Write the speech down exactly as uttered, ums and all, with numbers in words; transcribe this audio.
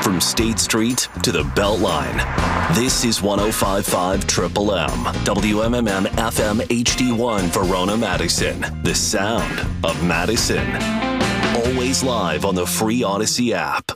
From State Street to the Beltline, this is one oh five point five Triple M, W M M M F M H D one Verona, Madison, the sound of Madison. Always live on the free Odyssey app.